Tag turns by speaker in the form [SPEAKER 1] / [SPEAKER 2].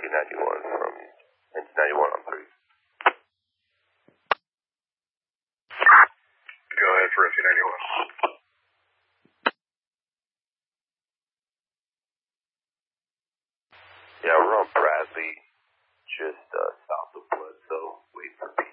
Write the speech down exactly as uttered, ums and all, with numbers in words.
[SPEAKER 1] nineteen ninety-one from nineteen ninety-one on three.
[SPEAKER 2] Go ahead for nineteen ninety-one.
[SPEAKER 1] Yeah, we're on Bradley, just uh, south of Bledsoe, waiting for P